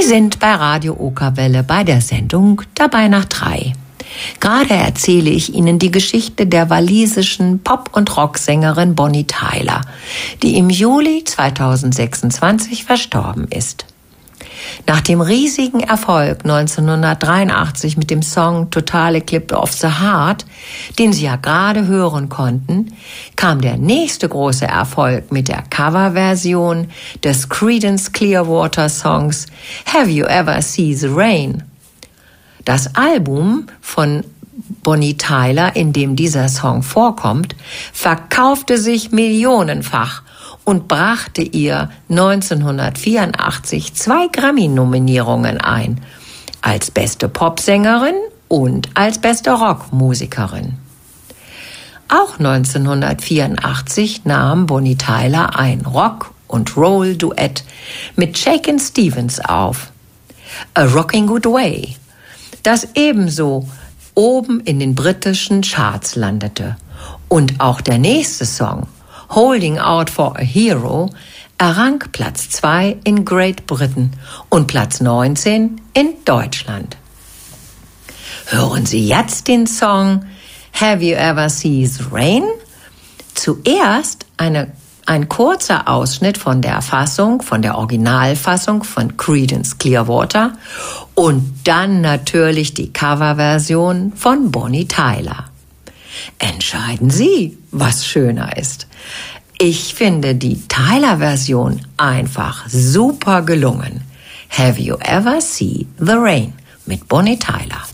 Sie sind bei Radio Okerwelle bei der Sendung Dabei nach 3. Gerade erzähle ich Ihnen die Geschichte der walisischen Pop- und Rocksängerin Bonnie Tyler, die im Juli 2026 verstorben ist. Nach dem riesigen Erfolg 1983 mit dem Song Total Eclipse of the Heart, den Sie ja gerade hören konnten, kam der nächste große Erfolg mit der Coverversion des Creedence Clearwater Songs Have You Ever Seen the Rain? Das Album von Bonnie Tyler, in dem dieser Song vorkommt, verkaufte sich millionenfach und brachte ihr 1984 2 Grammy-Nominierungen ein, als beste Popsängerin und als beste Rockmusikerin. Auch 1984 nahm Bonnie Tyler ein Rock- und Roll-Duett mit Shakin' Stevens auf, A Rockin' Good Way, das ebenso oben in den britischen Charts landete. Und auch der nächste Song, Holding Out for a Hero, errang Platz 2 in Great Britain und Platz 19 in Deutschland. Hören Sie jetzt den Song Have You Ever Seen the Rain? Zuerst ein kurzer Ausschnitt von der Originalfassung von Creedence Clearwater und dann natürlich die Coverversion von Bonnie Tyler. Entscheiden Sie, was schöner ist. Ich finde die Tyler-Version einfach super gelungen. Have You Ever Seen the Rain mit Bonnie Tyler.